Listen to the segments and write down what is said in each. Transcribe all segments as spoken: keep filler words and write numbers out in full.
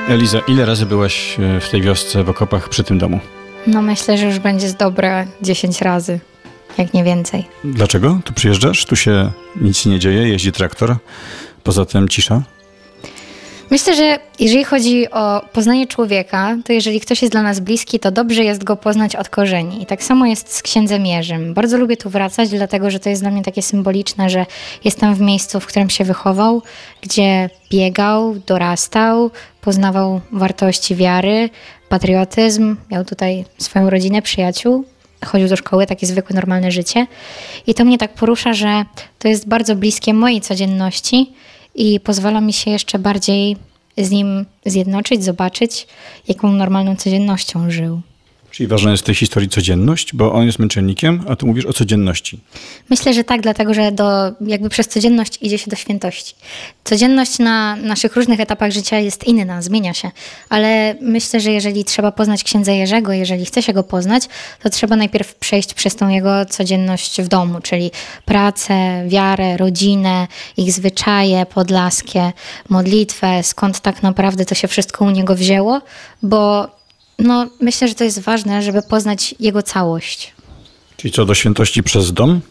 Eliza, ile razy byłaś w tej wiosce, w okopach, przy tym domu? No myślę, że już będzie z dobre dziesięć razy, jak nie więcej. Dlaczego? Tu przyjeżdżasz, tu się nic nie dzieje, jeździ traktor, poza tym cisza? Myślę, że jeżeli chodzi o poznanie człowieka, to jeżeli ktoś jest dla nas bliski, to dobrze jest go poznać od korzeni. I tak samo jest z księdzem Jerzym. Bardzo lubię tu wracać, dlatego że to jest dla mnie takie symboliczne, że jestem w miejscu, w którym się wychował, gdzie biegał, dorastał, poznawał wartości wiary, patriotyzm, miał tutaj swoją rodzinę, przyjaciół, chodził do szkoły, takie zwykłe, normalne życie. I to mnie tak porusza, że to jest bardzo bliskie mojej codzienności i pozwala mi się jeszcze bardziej z nim zjednoczyć, zobaczyć, jaką normalną codziennością żył. Czyli ważna jest w tej historii codzienność, bo on jest męczennikiem, a ty mówisz o codzienności. Myślę, że tak, dlatego że do, jakby przez codzienność idzie się do świętości. Codzienność na naszych różnych etapach życia jest inna, zmienia się, ale myślę, że jeżeli trzeba poznać księdza Jerzego, jeżeli chce się go poznać, to trzeba najpierw przejść przez tą jego codzienność w domu, czyli pracę, wiarę, rodzinę, ich zwyczaje podlaskie, modlitwę, skąd tak naprawdę to się wszystko u niego wzięło, bo no, myślę, że to jest ważne, żeby poznać jego całość. Czyli co, do świętości przez dom?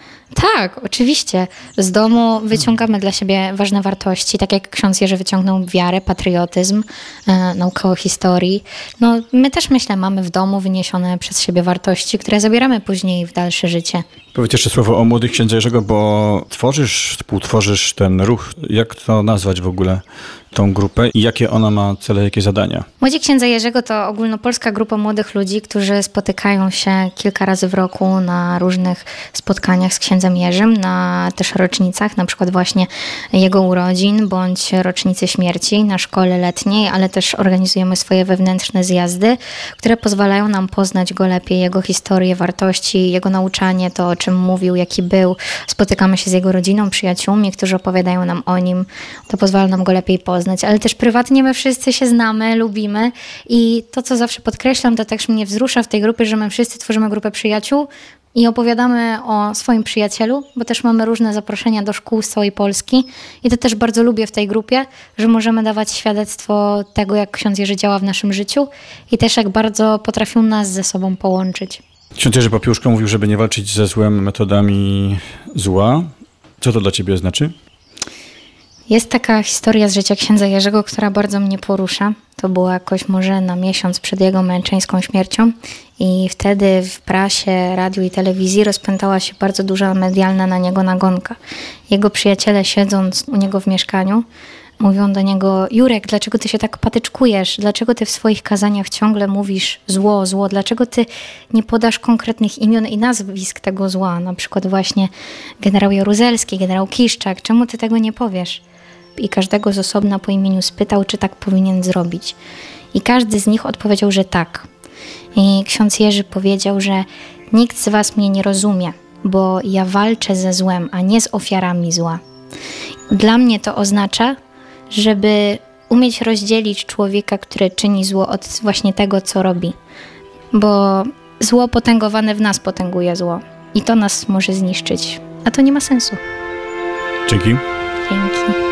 Tak, oczywiście. Z domu wyciągamy dla siebie ważne wartości, tak jak ksiądz Jerzy wyciągnął wiarę, patriotyzm, e, naukę o historii. No, my też, myślę, mamy w domu wyniesione przez siebie wartości, które zabieramy później w dalsze życie. Powiedz jeszcze słowo o młodych księdza Jerzego, bo tworzysz, współtworzysz ten ruch. Jak to nazwać w ogóle, tą grupę i jakie ona ma cele, jakie zadania? Młodzi księdza Jerzego to ogólnopolska grupa młodych ludzi, którzy spotykają się kilka razy w roku na różnych spotkaniach z księdzem Jerzym, na też rocznicach, na przykład właśnie jego urodzin bądź rocznicy śmierci na szkole letniej, ale też organizujemy swoje wewnętrzne zjazdy, które pozwalają nam poznać go lepiej, jego historię, wartości, jego nauczanie, to o czym mówił, jaki był. Spotykamy się z jego rodziną, przyjaciółmi, którzy opowiadają nam o nim. To pozwala nam go lepiej poznać, ale też prywatnie my wszyscy się znamy, lubimy i to, co zawsze podkreślam, to też mnie wzrusza w tej grupie, że my wszyscy tworzymy grupę przyjaciół i opowiadamy o swoim przyjacielu, bo też mamy różne zaproszenia do szkół z całej Polski i to też bardzo lubię w tej grupie, że możemy dawać świadectwo tego, jak ksiądz Jerzy działa w naszym życiu i też jak bardzo potrafił nas ze sobą połączyć. Ksiądz Jerzy Popiełuszko mówił, żeby nie walczyć ze złem metodami zła. Co to dla ciebie znaczy? Jest taka historia z życia księdza Jerzego, która bardzo mnie porusza. To było jakoś może na miesiąc przed jego męczeńską śmiercią i wtedy w prasie, radiu i telewizji rozpętała się bardzo duża medialna na niego nagonka. Jego przyjaciele, siedząc u niego w mieszkaniu, mówią do niego: Jurek, dlaczego ty się tak patyczkujesz? Dlaczego ty w swoich kazaniach ciągle mówisz zło, zło? Dlaczego ty nie podasz konkretnych imion i nazwisk tego zła? Na przykład właśnie generał Jaruzelski, generał Kiszczak. Czemu ty tego nie powiesz? I każdego z osobna po imieniu spytał, czy tak powinien zrobić. I każdy z nich odpowiedział, że tak. I ksiądz Jerzy powiedział, że nikt z was mnie nie rozumie, bo ja walczę ze złem, a nie z ofiarami zła. Dla mnie to oznacza, żeby umieć rozdzielić człowieka, który czyni zło, od właśnie tego, co robi. Bo zło potęgowane w nas potęguje zło. I to nas może zniszczyć. A to nie ma sensu. Dzięki. Dzięki.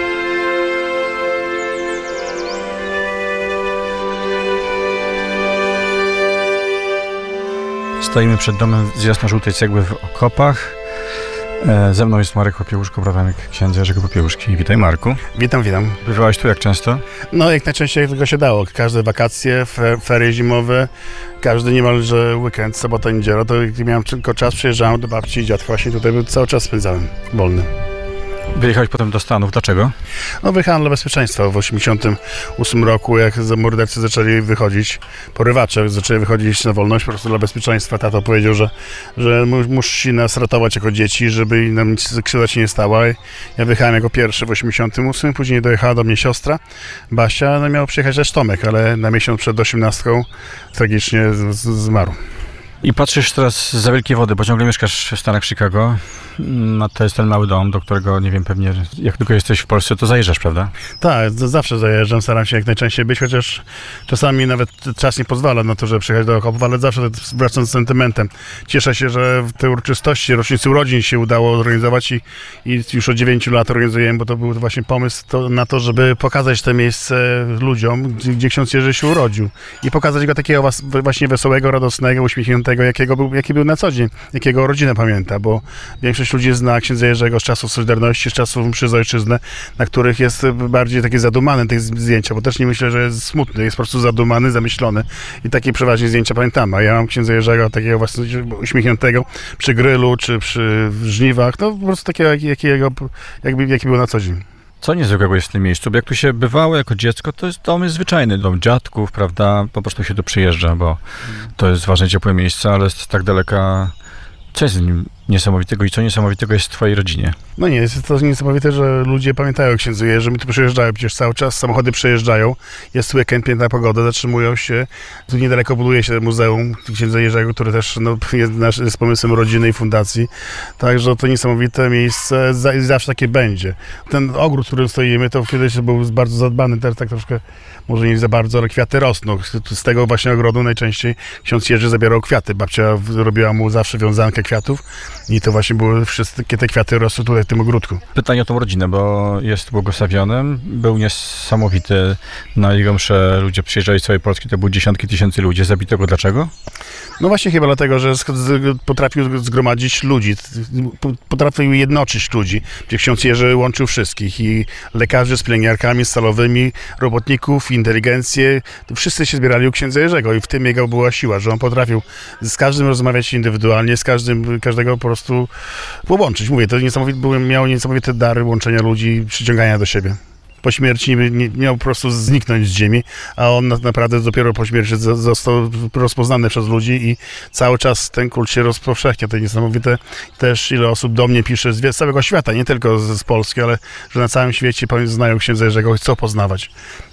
Stoimy przed domem z jasno-żółtej cegły w okopach. E, ze mną jest Marek Popiełuszko, bratanek księdza Jerzego Popiełuszki. Witaj, Marku. Witam, witam. Bywałeś tu jak często? No, jak najczęściej jak tylko się dało. Każde wakacje, fe, ferie zimowe, każdy niemalże weekend, sobota, niedziela, to gdy miałem tylko czas, przyjeżdżałem do babci i dziadka. Właśnie tutaj był, cały czas spędzałem, wolny. Wyjechałeś potem do Stanów. Dlaczego? No, wyjechałem dla bezpieczeństwa. W osiemdziesiątym ósmym roku, jak mordercy zaczęli wychodzić, porywacze zaczęli wychodzić na wolność, po prostu dla bezpieczeństwa. Tato powiedział, że, że musi nas ratować jako dzieci, żeby nam nic krzywda się nie stała. Ja wyjechałem jako pierwszy w osiemdziesiątym ósmym, później dojechała do mnie siostra, Basia, no miał przyjechać też Tomek, ale na miesiąc przed osiemnastką tragicznie z, z, zmarł. I patrzysz teraz za wielkie wody, bo ciągle mieszkasz w Stanach, Chicago. no to jest ten mały dom, do którego, nie wiem, pewnie jak tylko jesteś w Polsce, to zajeżdżasz, prawda? Tak, z- zawsze zajeżdżam, staram się jak najczęściej być, chociaż czasami nawet czas nie pozwala na to, żeby przyjechać do Okopów, ale zawsze wracam z sentymentem. Cieszę się, że w te uroczystości, rocznicy urodzin się udało organizować i, i już od dziewięciu lat organizujemy, bo to był właśnie pomysł to, na to, żeby pokazać to miejsce ludziom, gdzie, gdzie ksiądz Jerzy się urodził i pokazać go takiego was, właśnie wesołego, radosnego, uśmiechniętego, jakiego był, jaki był na co dzień, jakiego rodzinę pamięta, bo większość ludzi zna księdza Jerzego z czasów Solidarności, z czasów mszy za ojczyznę, na których jest bardziej takie zadumane te zdjęcia, bo też nie myślę, że jest smutny, jest po prostu zadumany, zamyślony i takie przeważnie zdjęcia pamiętamy. A ja mam księdza Jerzego takiego właśnie uśmiechniętego przy grylu, czy przy żniwach, no po prostu takiego, jaki, jakiego, jakby, jaki był na co dzień. Co niezwykłego jest w tym miejscu? Bo jak tu się bywało jako dziecko, to jest dom jest zwyczajny, dom dziadków, prawda? Po prostu się tu przyjeżdża, bo to jest ważne, ciepłe miejsce, ale jest tak daleka. Co jest w nim niesamowitego i co niesamowitego jest w twojej rodzinie? No nie, jest to niesamowite, że ludzie pamiętają o księdzu Jerzym i tu przyjeżdżają przecież cały czas, samochody przejeżdżają, jest weekend, piękna pogoda, zatrzymują się. Tu niedaleko buduje się muzeum księdza Jerzego, który też no, jest, nasz, jest pomysłem rodziny i fundacji. Także to niesamowite miejsce za, zawsze takie będzie. Ten ogród, w którym stoimy, to kiedyś był bardzo zadbany, teraz tak troszkę, może nie za bardzo, ale kwiaty rosną. Z tego właśnie ogrodu najczęściej ksiądz Jerzy zabierał kwiaty. Babcia robiła mu zawsze wiązankę kwiatów i to właśnie były wszystkie te kwiaty rosły tutaj w tym ogródku. Pytanie o tą rodzinę, bo jest błogosławionym, był niesamowity, na jego mszę ludzie przyjeżdżali z całej Polski, to były dziesiątki tysięcy ludzi. Zabito go dlaczego? No właśnie chyba dlatego, że sk- z- potrafił zgromadzić ludzi, p- potrafił jednoczyć ludzi, gdzie ksiądz Jerzy łączył wszystkich i lekarzy z pielęgniarkami stalowymi, robotników, inteligencję, to wszyscy się zbierali u księdza Jerzego i w tym jego była siła, że on potrafił z każdym rozmawiać indywidualnie, z każdym, każdego po prostu połączyć. Mówię, to niesamowite, były, miał niesamowite dary łączenia ludzi, przyciągania do siebie. Po śmierci nie, nie miał po prostu zniknąć z ziemi, a on na, naprawdę dopiero po śmierci z, został rozpoznany przez ludzi i cały czas ten kult się rozpowszechnia. To niesamowite też, ile osób do mnie pisze z całego świata, nie tylko z, z Polski, ale że na całym świecie znają księdza Jerzego i chcą poznawać.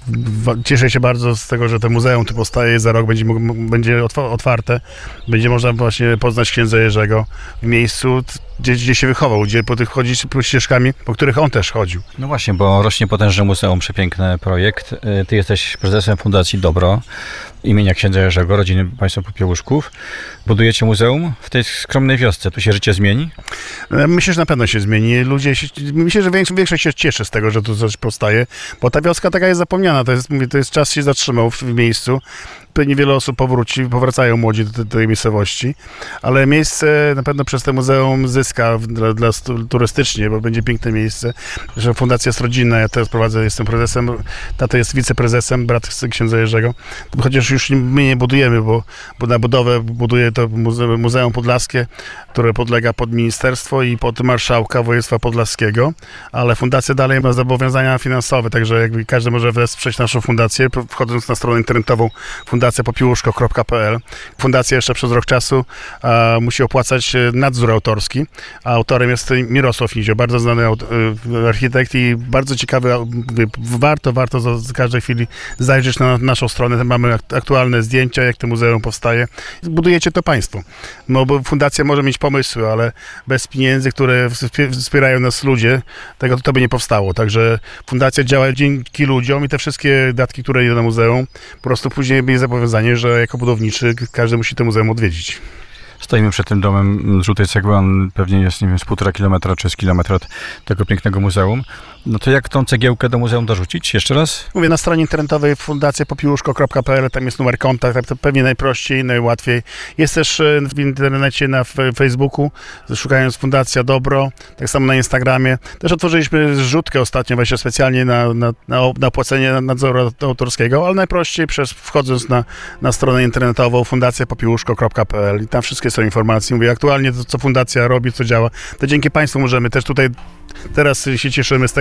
W- Cieszę się bardzo z tego, że to muzeum tu powstaje, za rok będzie, mógł- będzie otwa- otwarte, będzie można właśnie poznać księdza Jerzego w miejscu, t- gdzie, gdzie się wychował, gdzie po tych chodzić po ścieżkami, po których on też chodził. No właśnie, bo rośnie potężne muzeum, przepiękny projekt. Y, Ty jesteś prezesem Fundacji Dobro imienia księdza Jerzego, rodziny państwa Popiełuszków. Budujecie muzeum w tej skromnej wiosce. Tu się życie zmieni? Myślę, że na pewno się zmieni. Ludzie się, myślę, że większość, większość się cieszy z tego, że tu coś powstaje, bo ta wioska taka jest zapomniana. To jest, mówię, to jest czas się zatrzymał w, w miejscu. Pewnie wiele osób powróci, powracają młodzi do, do tej miejscowości, ale miejsce na pewno przez to muzeum zyska w- dla, dla stu- turystycznie, bo będzie piękne miejsce. Że fundacja jest rodzinna, ja teraz prowadzę, jestem prezesem, tato jest wiceprezesem, brat z księdza Jerzego. Chociaż już nie- my nie budujemy, bo, bo na budowę buduje to muze, Muzeum Podlaskie, które podlega pod ministerstwo i pod marszałka województwa podlaskiego, ale fundacja dalej ma zobowiązania finansowe, także jakby każdy może wesprzeć naszą fundację, wchodząc na stronę internetową fundacja popiełuszko kropka p l. Fundacja jeszcze przez rok czasu a, musi opłacać e, nadzór autorski, a autorem jest Mirosław Nizio, bardzo znany aut- e, architekt i bardzo ciekawy, a, mówię, warto, warto za, za każdej chwili zajrzeć na naszą stronę, tam mamy ak- aktualne zdjęcia, jak to muzeum powstaje. Budujecie to państwo, no bo fundacja może mieć pomysły, ale bez pieniędzy, które wspie- wspierają nas ludzie, tego to by nie powstało, także fundacja działa dzięki ludziom i te wszystkie datki, które idą na muzeum, po prostu później będzie zobowiązanie, że jako budowniczy każdy musi to muzeum odwiedzić. Stoimy przed tym domem żółtej cegły, on pewnie jest, nie wiem, z półtora kilometra czy z kilometra od tego pięknego muzeum. No to jak tą cegiełkę do muzeum dorzucić? Jeszcze raz? Mówię, na stronie internetowej fundacja popiełuszko kropka p l, tam jest numer konta, tak to pewnie najprościej, najłatwiej. Jest też e, w internecie, na f- Facebooku, szukając Fundacja Dobro, tak samo na Instagramie. Też otworzyliśmy zrzutkę ostatnio, właśnie specjalnie na, na, na o- na opłacenie nadzoru autorskiego, ale najprościej przez wchodząc na, na stronę internetową fundacja popiełuszko kropka p l i tam wszystkie są informacje. Mówię, aktualnie to, co fundacja robi, co działa, to dzięki Państwu możemy też tutaj, teraz się cieszymy z tego,